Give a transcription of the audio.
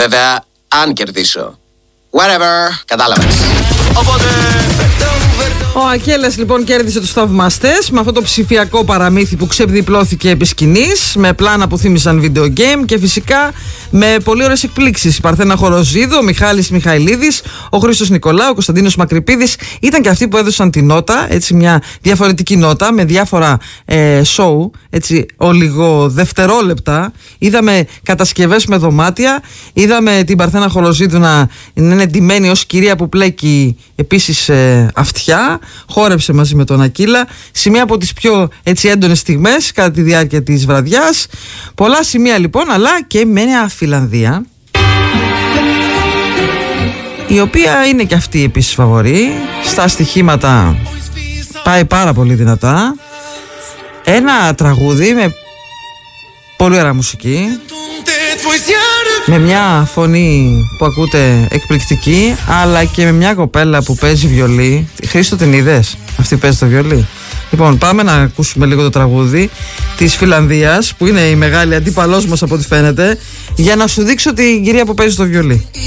βέβαια αν κερδίσω. Whatever, κατάλαβες. Οπότε... Ο Ακέλας λοιπόν κέρδισε τους θαυμαστές με αυτό το ψηφιακό παραμύθι που ξεδιπλώθηκε επί σκηνής, με πλάνα που θύμισαν video game και φυσικά με πολύ ωραίες εκπλήξεις. Η Παρθένα Χοροζίδου, ο Μιχάλης Μιχαηλίδης, ο Χρήστος Νικολάου, ο Κωνσταντίνος Μακρυπίδης ήταν και αυτοί που έδωσαν τη νότα, έτσι μια διαφορετική νότα με διάφορα show, έτσι ολιγοδευτερόλεπτα. Είδαμε κατασκευές με δωμάτια, είδαμε την Παρθένα Χοροζίδου να είναι ντυμένη ως κυρία που πλέκει επίσης αυτιά, χόρεψε μαζί με τον Ακύλα σε μία από τις πιο έτσι έντονες στιγμές κατά τη διάρκεια της βραδιάς. Πολλά σημεία λοιπόν, αλλά και με μια Φιλανδία η οποία είναι και αυτή επίσης φαβορή. Στα στοιχήματα πάει πάρα πολύ δυνατά. Ένα τραγούδι με πολύ ωραία μουσική, με μια φωνή που ακούτε εκπληκτική, αλλά και με μια κοπέλα που παίζει βιολί. Χρήστο, την είδες? Αυτή παίζει το βιολί. Λοιπόν, πάμε να ακούσουμε λίγο το τραγούδι της Φιλανδίας, που είναι η μεγάλη αντίπαλός μας από ό,τι φαίνεται, για να σου δείξω την κυρία που παίζει το βιολί.